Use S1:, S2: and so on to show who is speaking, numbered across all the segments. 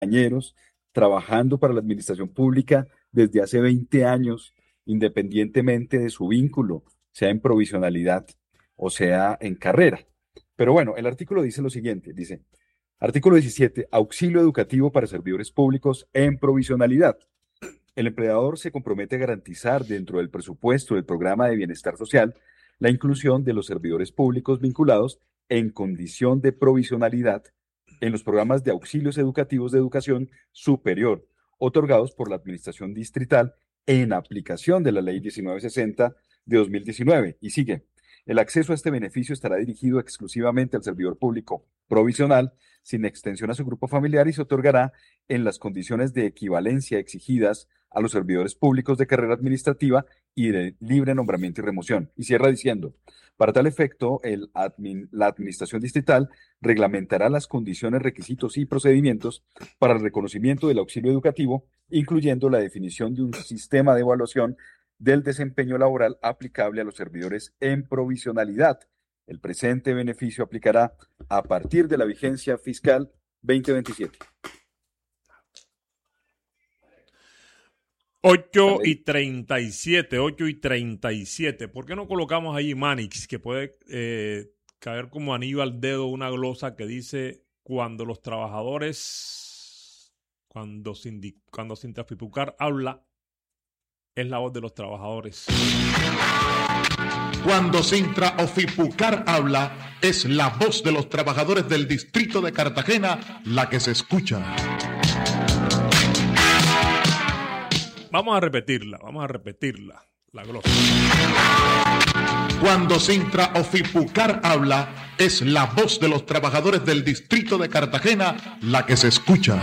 S1: compañeros trabajando para la administración pública desde hace 20 años, independientemente de su vínculo, sea en provisionalidad o sea en carrera. Pero bueno, el artículo dice lo siguiente, dice, artículo 17, auxilio educativo para servidores públicos en provisionalidad. El empleador se compromete a garantizar dentro del presupuesto del programa de bienestar social la inclusión de los servidores públicos vinculados en condición de provisionalidad en los programas de auxilios educativos de educación superior otorgados por la Administración Distrital en aplicación de la Ley 1960 de 2019. Y sigue. El acceso a este beneficio estará dirigido exclusivamente al servidor público provisional, sin extensión a su grupo familiar, y se otorgará en las condiciones de equivalencia exigidas a los servidores públicos de carrera administrativa y de libre nombramiento y remoción. Y cierra diciendo, para tal efecto, la Administración Distrital reglamentará las condiciones, requisitos y procedimientos para el reconocimiento del auxilio educativo, incluyendo la definición de un sistema de evaluación del desempeño laboral aplicable a los servidores en provisionalidad. El presente beneficio aplicará a partir de la vigencia fiscal 2027.
S2: 8:37. ¿Por qué no colocamos ahí Manix, que puede caer como anillo al dedo una glosa que dice cuando los trabajadores, cuando Sintrafipucar habla, es la voz de los trabajadores.
S3: Cuando Sintrafipucar habla, es la voz de los trabajadores del distrito de Cartagena la que se escucha.
S2: Vamos a repetirla, la glosa.
S3: Cuando Sintrafipucar habla, es la voz de los trabajadores del distrito de Cartagena la que se escucha.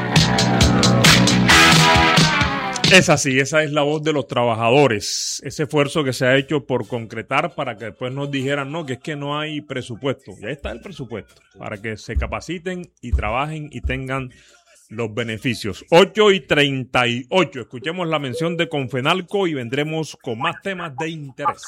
S2: Es así, esa es la voz de los trabajadores. Ese esfuerzo que se ha hecho por concretar para que después nos dijeran, no, que es que no hay presupuesto. Ya está el presupuesto, para que se capaciten y trabajen y tengan los beneficios. 8:38. Escuchemos la mención de Confenalco y vendremos con más temas de interés.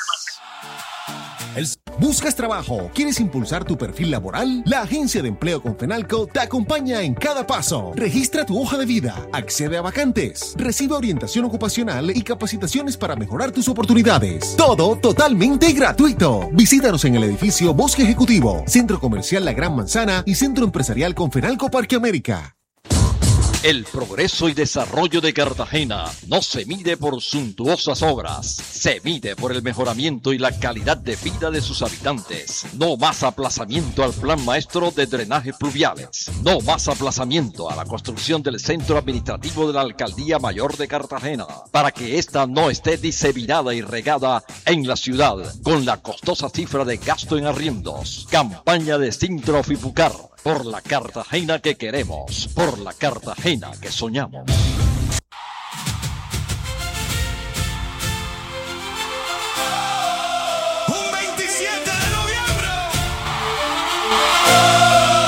S4: ¿Buscas trabajo? ¿Quieres impulsar tu perfil laboral? La Agencia de Empleo Confenalco te acompaña en cada paso. Registra tu hoja de vida, accede a vacantes, recibe orientación ocupacional y capacitaciones para mejorar tus oportunidades. Todo totalmente gratuito. Visítanos en el edificio Bosque Ejecutivo, Centro Comercial La Gran Manzana y Centro Empresarial Confenalco Parque América.
S5: El progreso y desarrollo de Cartagena no se mide por suntuosas obras, se mide por el mejoramiento y la calidad de vida de sus habitantes. No más aplazamiento al plan maestro de drenajes pluviales. No más aplazamiento a la construcción del centro administrativo de la Alcaldía Mayor de Cartagena, para que ésta no esté diseminada y regada en la ciudad con la costosa cifra de gasto en arriendos. Campaña de Sintrafipucar. Por la Cartagena que queremos, por la Cartagena que soñamos.